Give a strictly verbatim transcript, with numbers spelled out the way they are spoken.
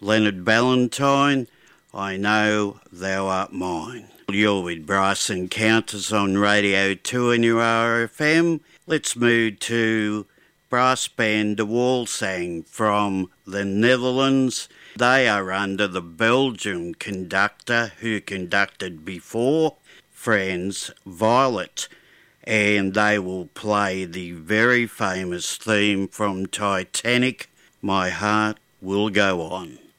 Leonard Ballantyne, I Know Thou Art Mine. You're with Bryson Countess on Radio two N U R F M. Let's move to brass band De Walsang from the Netherlands. They are under the Belgian conductor who conducted before, Frans Violet, and they will play the very famous theme from Titanic, My Heart Will Go On.